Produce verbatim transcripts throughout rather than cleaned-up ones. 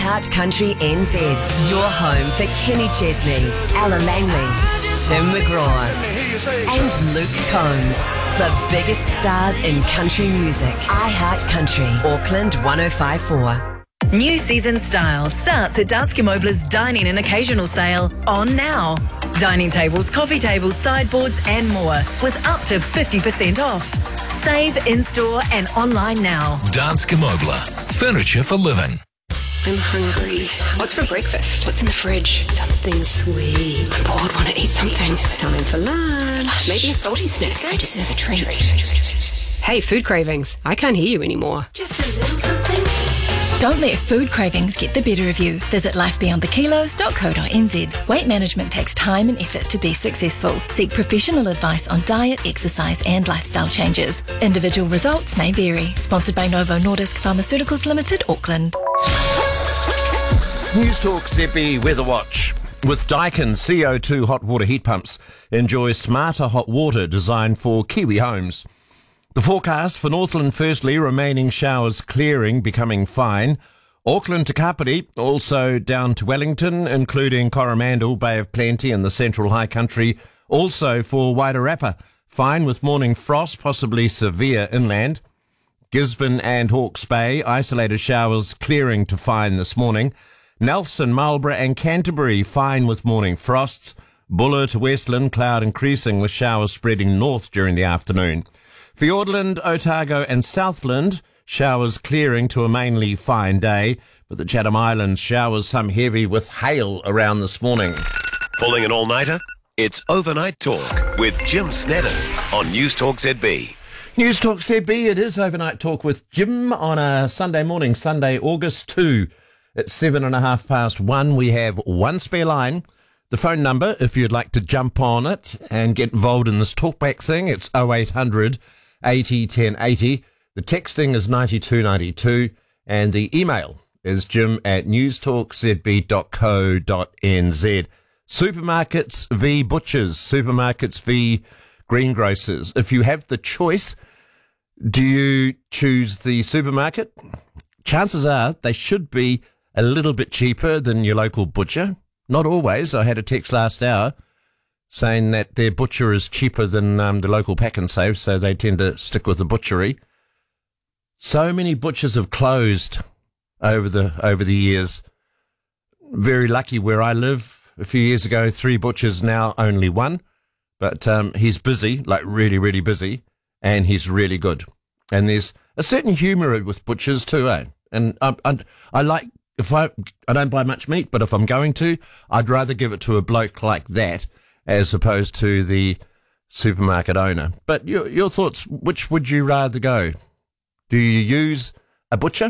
iHeart Country N Z, your home for Kenny Chesney, Ella Langley, Tim McGraw, and Luke Combs. The biggest stars in country music. iHeart Country, Auckland one oh five point four. New season style starts at Danske Møbler's Dining and Occasional Sale on now. Dining tables, coffee tables, sideboards and more with up to fifty percent off. Save in-store and online now. Danske Møbler. Furniture for living. I'm hungry. What's for breakfast? What's in the fridge? Something sweet. I'm bored, want to eat something. It's time for lunch. Maybe a salty snack. I deserve a treat. Hey, food cravings. I can't hear you anymore. Just a little something. Don't let food cravings get the better of you. Visit life beyond the kilos dot co dot n z. Weight management takes time and effort to be successful. Seek professional advice on diet, exercise and lifestyle changes. Individual results may vary. Sponsored by Novo Nordisk Pharmaceuticals Limited, Auckland. News Talk Z B Weather Watch. With Daikin C O two hot water heat pumps, enjoy smarter hot water designed for Kiwi homes. The forecast for Northland firstly, remaining showers clearing, becoming fine. Auckland to Kapiti, also down to Wellington, including Coromandel, Bay of Plenty and the Central High Country. Also for Wairarapa, fine with morning frost, possibly severe inland. Gisborne and Hawke's Bay, isolated showers clearing to fine this morning. Nelson, Marlborough and Canterbury, fine with morning frosts. Buller to Westland, cloud increasing with showers spreading north during the afternoon. Fiordland, Otago and Southland, showers clearing to a mainly fine day, but the Chatham Islands showers some heavy with hail around this morning. Pulling an all-nighter? It's Overnight Talk with Jim Snedden on News Talk Z B. News Talk Z B, it is Overnight Talk with Jim on a Sunday morning, Sunday, August second. It's seven and a half past one. We have one spare line. The phone number, if you'd like to jump on it and get involved in this talkback thing, it's oh eight hundred, eighty, ten eighty. The texting is ninety-two ninety-two and the email is jim at newstalkzb dot co dot n z. Supermarkets v butchers, supermarkets v greengrocers. If you have the choice, do you choose the supermarket? Chances are they should be a little bit cheaper than your local butcher. Not always. I had a text last hour saying that their butcher is cheaper than um, the local pack and save, so they tend to stick with the butchery. So many butchers have closed over the over the years. Very lucky where I live. A few years ago, three butchers, now only one. But um, he's busy, like really, really busy, and he's really good. And there's a certain humour with butchers too, eh? And I, I, I like, if I, I don't buy much meat, but if I'm going to, I'd rather give it to a bloke like that as opposed to the supermarket owner. But your, your thoughts, which would you rather go? Do you use a butcher?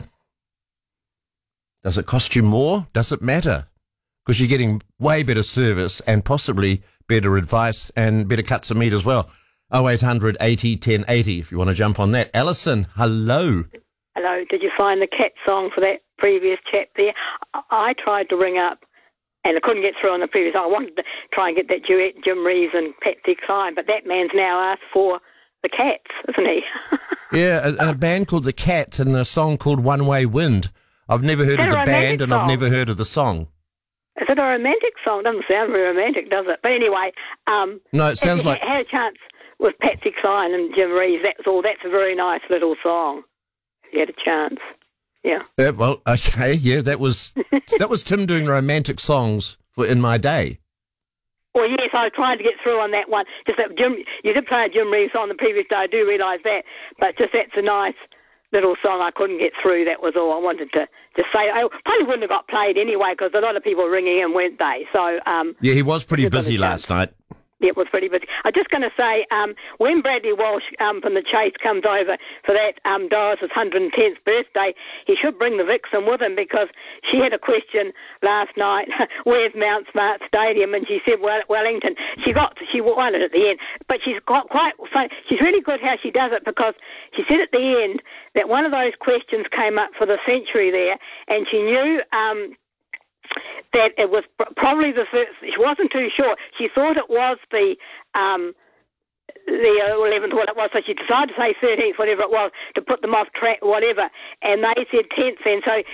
Does it cost you more? Does it matter? Because you're getting way better service and possibly better advice and better cuts of meat as well. oh eight hundred, eighty, ten eighty if you want to jump on that. Alison, hello. Hello. Did you find the cat song for that previous chap there? I, I tried to ring up and I couldn't get through on the previous. I wanted to try and get that duet, Jim Reeves and Patsy Cline, but that man's now asked for the Cats, isn't he? Yeah, a, a band called The Cats and a song called One Way Wind. I've never heard of the band and song? I've never heard of the song. Is it a romantic song? Doesn't sound very romantic, does it? But anyway, um, no, it sounds if like you had a chance with Patsy Cline and Jim Reeves. That's all. That's a very nice little song. If you had a chance, yeah. Yeah, well, okay, yeah, that was that was Tim doing romantic songs for in my day. Well, yes, I tried to get through on that one. Just that Jim, you did play a Jim Reeves song the previous day. I do realise that, but just that's a nice little song. I couldn't get through. That was all I wanted to just say. I probably wouldn't have got played anyway because a lot of people were ringing in, weren't they? So um, yeah, he was pretty busy last night. Yeah, it was pretty busy. I'm just going to say, um, when Bradley Walsh um, from the Chase comes over for that um, Doris's one hundred tenth birthday, he should bring the vixen with him because she had a question last night, where's Mount Smart Stadium? And she said, well, Wellington. She got, she won it at the end, but she's got quite fun. She's really good how she does it because she said at the end that one of those questions came up for the century there, and she knew Um, that it was probably the first. She wasn't too sure. She thought it was the um, the eleventh, what it was, so she decided to say thirteenth, whatever it was, to put them off track, whatever, and they said tenth then, so